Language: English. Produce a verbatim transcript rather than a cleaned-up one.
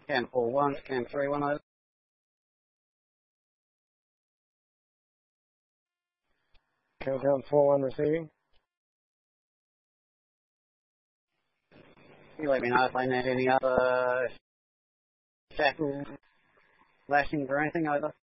Cam four one, cam three one over. Countdown four one receiving. You let me know if they need any other shackle lashings or anything over.